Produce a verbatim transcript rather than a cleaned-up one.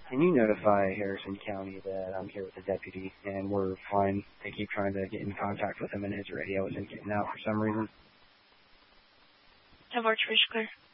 can you notify Harrison County that I'm here with the deputy and we're fine? They keep trying to get in contact with him and his radio isn't getting out for some reason. ten four, Trish, clear.